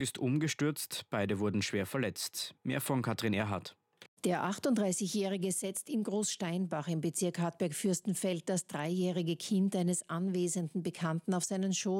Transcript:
ist umgestürzt, beide wurden schwer verletzt. Mehr von Katrin Erhardt. Der 38-Jährige setzt in Großsteinbach im Bezirk Hartberg-Fürstenfeld das 3-jährige Kind eines anwesenden Bekannten auf seinen Schoß.